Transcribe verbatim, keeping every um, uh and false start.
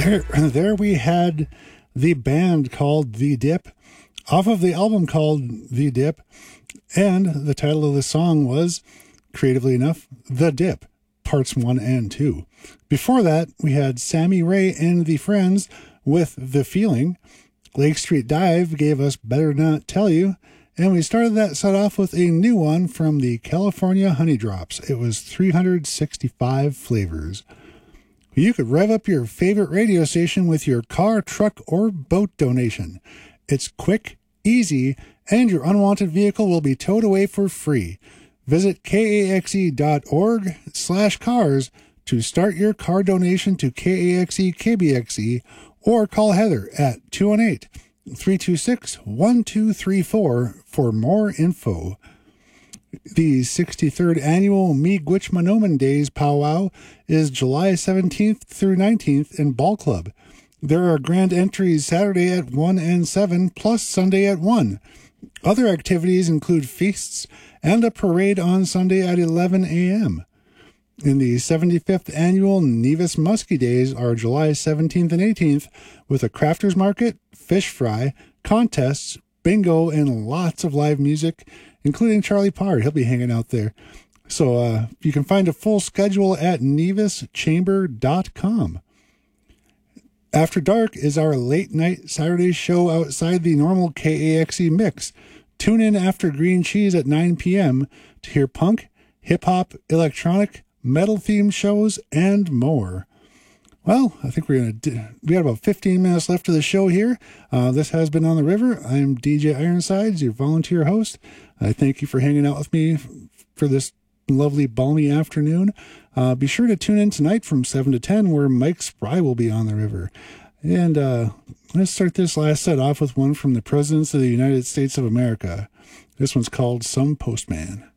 there, there we had the band called The Dip off of the album called The Dip, and the title of the song was, creatively enough, The Dip, parts one and two. Before that, we had Sammy Ray and the Friends with The Feeling. Lake Street Dive gave us Better Not Tell You, and we started that set off with a new one from the California Honey Drops. It was three hundred sixty-five flavors. You could rev up your favorite radio station with your car, truck, or boat donation. It's quick, easy, and your unwanted vehicle will be towed away for free. Visit kaxe.org slash cars to start your car donation to K A X E K B X E, or call Heather at two one eight, three two six, one two three four for more info. The sixty-third annual Miigwech Manoomin Days powwow is July seventeenth through nineteenth in Ball Club. There are grand entries Saturday at one and seven, plus Sunday at one. Other activities include feasts and a parade on Sunday at eleven a.m. In the seventy-fifth annual Nevis Muskie Days are July seventeenth and eighteenth, with a crafters market, fish fry, contests, bingo, and lots of live music, including Charlie Pard. He'll be hanging out there. So uh, you can find a full schedule at nevis chamber dot com. After Dark is our late night Saturday show outside the normal K A X E mix. Tune in after Green Cheese at nine p.m. to hear punk, hip-hop, electronic, metal-themed shows, and more. Well, I think we're going to do, we got about fifteen minutes left of the show here. Uh, this has been On the River. I'm D J Ironsides, your volunteer host. I thank you for hanging out with me for this lovely balmy afternoon. Uh, be sure to tune in tonight from seven to ten, where Mike Spry will be on the river. And uh, let's start this last set off with one from the Presidents of the United States of America. This one's called Some Postman.